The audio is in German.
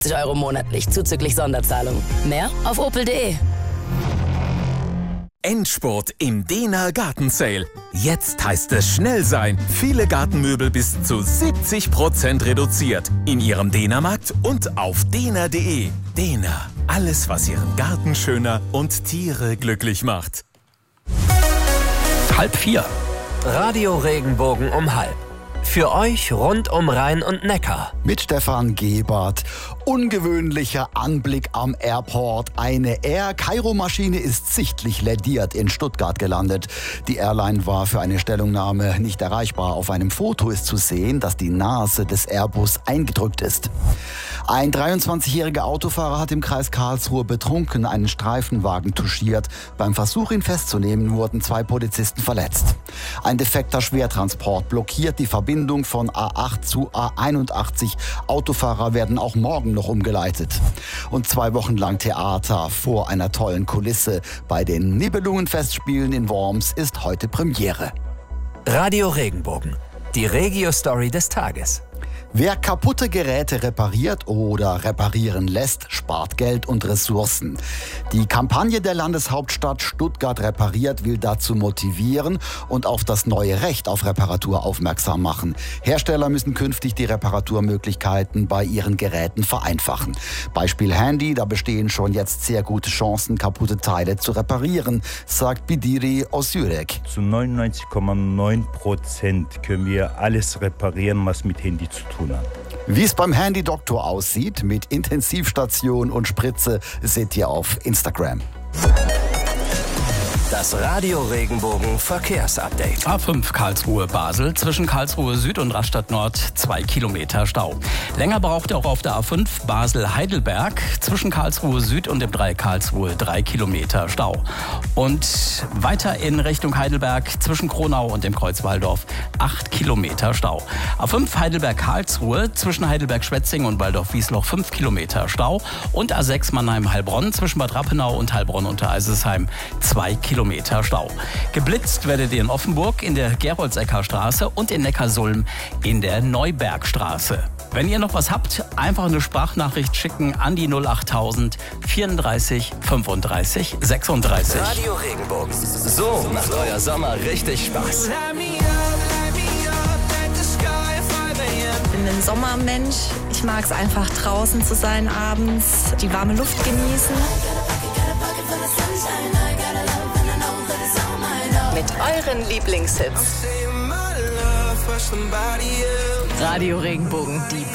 € monatlich zuzüglich Sonderzahlung. Mehr auf opel.de. Endspurt im Dehner Gartensale. Jetzt heißt es schnell sein. Viele Gartenmöbel bis zu 70% reduziert. In Ihrem Dehnermarkt und auf dehner.de. Dehner. Alles, was Ihren Garten schöner und Tiere glücklich macht. 3:30. Radio Regenbogen um halb. Für euch rund um Rhein und Neckar. Mit Stefan Gebert. Ungewöhnlicher Anblick am Airport. Eine Air Kairo-Maschine ist sichtlich lädiert in Stuttgart gelandet. Die Airline war für eine Stellungnahme nicht erreichbar. Auf einem Foto ist zu sehen, dass die Nase des Airbus eingedrückt ist. Ein 23-jähriger Autofahrer hat im Kreis Karlsruhe betrunken einen Streifenwagen touchiert. Beim Versuch, ihn festzunehmen, wurden 2 Polizisten verletzt. Ein defekter Schwertransport blockiert die Verbindung von A8 zu A81. Autofahrer werden auch morgen noch umgeleitet. Und 2 Wochen lang Theater vor einer tollen Kulisse. Bei den Nibelungenfestspielen in Worms ist heute Premiere. Radio Regenbogen. Die Regio-Story des Tages. Wer kaputte Geräte repariert oder reparieren lässt, spart Geld und Ressourcen. Die Kampagne der Landeshauptstadt Stuttgart repariert will dazu motivieren und auf das neue Recht auf Reparatur aufmerksam machen. Hersteller müssen künftig die Reparaturmöglichkeiten bei ihren Geräten vereinfachen. Beispiel Handy, da bestehen schon jetzt sehr gute Chancen, kaputte Teile zu reparieren, sagt Bidiri Osürek. Zu 99,9% können wir alles reparieren, was mit Handy zu tun hat. Wie es beim Handy-Doktor aussieht, mit Intensivstation und Spritze, seht ihr auf Instagram. Das Radio Regenbogen Verkehrsupdate. A5 Karlsruhe-Basel, zwischen Karlsruhe Süd und Rastatt Nord 2 Kilometer Stau. Länger braucht ihr auch auf der A5 Basel-Heidelberg, zwischen Karlsruhe Süd und dem Dreieck Karlsruhe 3 Kilometer Stau. Und weiter in Richtung Heidelberg, zwischen Kronau und dem Kreuz Walldorf 8 Kilometer Stau. A5 Heidelberg-Karlsruhe, zwischen Heidelberg-Schwetzing und Walldorf-Wiesloch 5 Kilometer Stau. Und A6 Mannheim-Heilbronn, zwischen Bad Rappenau und Heilbronn unter Eisesheim 2 Kilometer Stau. Geblitzt werdet ihr in Offenburg in der Geroldsecker Straße und in Neckarsulm in der Neubergstraße. Wenn ihr noch was habt, einfach eine Sprachnachricht schicken an die 08000 34 35 36. Radio Regenbogen. So macht euer Sommer richtig Spaß. Ich bin ein Sommermensch. Ich mag es einfach draußen zu sein abends, die warme Luft genießen. Mit euren Lieblingshits. Radio Regenbogen, die